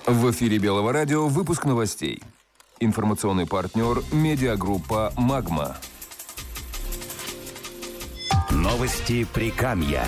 В эфире Белого радио выпуск новостей. Информационный партнер – медиагруппа «Магма». Новости Прикамья.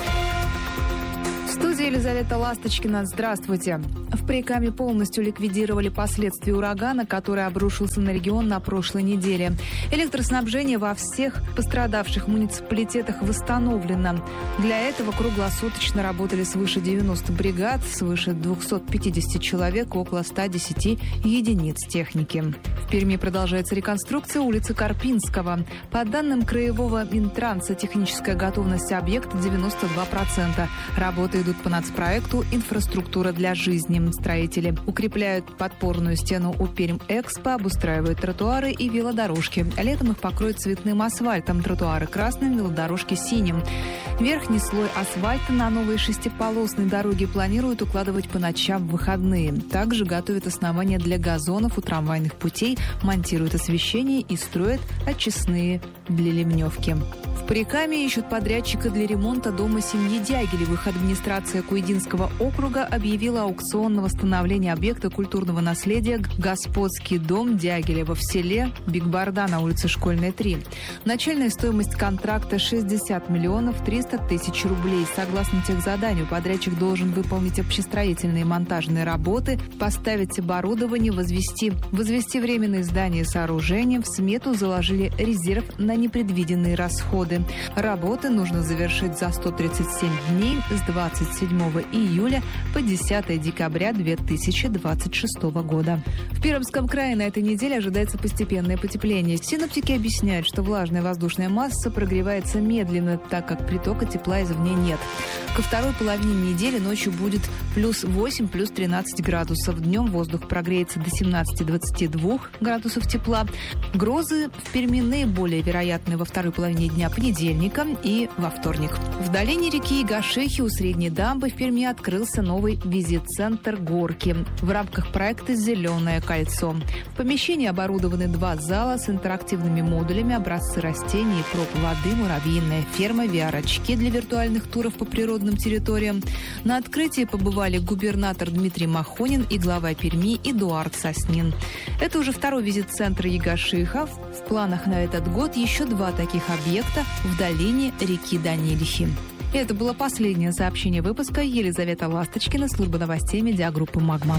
В студии Елизавета Ласточкина. Здравствуйте. В Прикамье полностью ликвидировали последствия урагана, который обрушился на регион на прошлой неделе. Электроснабжение во всех пострадавших муниципалитетах восстановлено. Для этого круглосуточно работали свыше 90 бригад, свыше 250 человек, около 110 единиц техники. В Перми продолжается реконструкция улицы Карпинского. По данным Краевого Минтранса, техническая готовность объекта 92%. Работы идут по нацпроекту «Инфраструктура для жизни». Строители укрепляют подпорную стену у Пермэкспо, обустраивают тротуары и велодорожки. Летом их покроют цветным асфальтом, тротуары красным, велодорожки синим. Верхний слой асфальта на новые шестиполосные дороги планируют укладывать по ночам в выходные. Также готовят основания для газонов у трамвайных путей, монтируют освещение и строят очистные для ливневки. В Прикамье ищут подрядчика для ремонта дома семьи Дягилевых. Администрация Куйдинского округа объявила аукцион на восстановление объекта культурного наследия «Господский дом Дягилева» в селе Бигбарда на улице Школьная, 3. Начальная стоимость контракта 60 миллионов 300 тысяч рублей. Согласно техзаданию, подрядчик должен выполнить общестроительные и монтажные работы, поставить оборудование, возвести временные здания и сооружения. В смету заложили резерв на непредвиденные расходы. Работы нужно завершить за 137 дней с 27 июля по 10 декабря 2026 года. В Пермском крае на этой неделе ожидается постепенное потепление. Синоптики объясняют, что влажная воздушная масса прогревается медленно, так как притока тепла извне нет. Ко второй половине недели ночью будет плюс 8, плюс 13 градусов. Днем воздух прогреется до 17-22 градусов тепла. Грозы в Перми наиболее вероятны во второй половине дня понедельника и во вторник. В долине реки Игашихи у Средней дамбы в Перми открылся новый визит-центр «Горки» в рамках проекта «Зеленое кольцо». В помещении оборудованы 2 зала с интерактивными модулями, образцы растений, проб воды, муравьиная ферма, VR-очки для виртуальных туров по природным территориям. На открытии побывали губернатор Дмитрий Махонин и глава Перми Эдуард Соснин. Это уже второй визит-центр Игашиха. В планах на этот год еще 2 таких объекта в долине реки Данилихи. И это было последнее сообщение выпуска. Елизавета Ласточкина, служба новостей медиагруппы «Магма».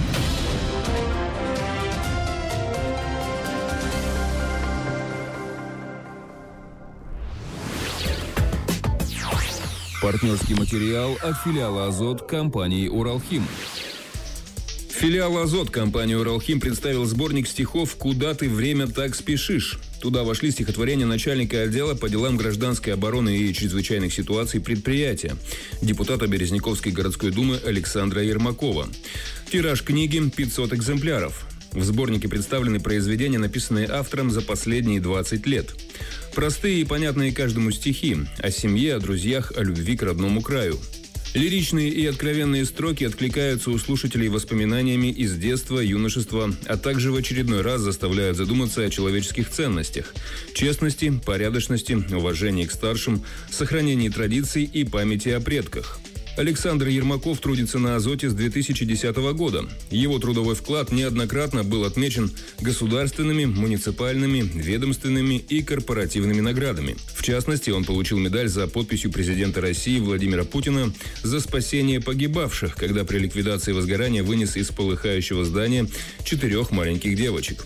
Партнерский материал от филиала «Азот» компании «Уралхим». Филиал «Азот» компании «Уралхим» представил сборник стихов «Куда ты, время, так спешишь?». Туда вошли стихотворения начальника отдела по делам гражданской обороны и чрезвычайных ситуаций предприятия, депутата Березняковской городской думы Александра Ермакова. Тираж книги – 500 экземпляров. В сборнике представлены произведения, написанные автором за последние 20 лет. Простые и понятные каждому стихи о семье, о друзьях, о любви к родному краю. Лиричные и откровенные строки откликаются у слушателей воспоминаниями из детства, юношества, а также в очередной раз заставляют задуматься о человеческих ценностях – честности, порядочности, уважении к старшим, сохранении традиций и памяти о предках. Александр Ермаков трудится на «Азоте» с 2010 года. Его трудовой вклад неоднократно был отмечен государственными, муниципальными, ведомственными и корпоративными наградами. В частности, он получил медаль за подписью президента России Владимира Путина за спасение погибавших, когда при ликвидации возгорания вынес из полыхающего здания 4 маленьких девочек.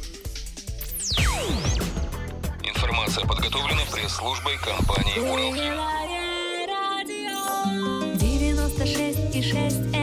Информация подготовлена пресс-службой компании «Уралхим». 96,6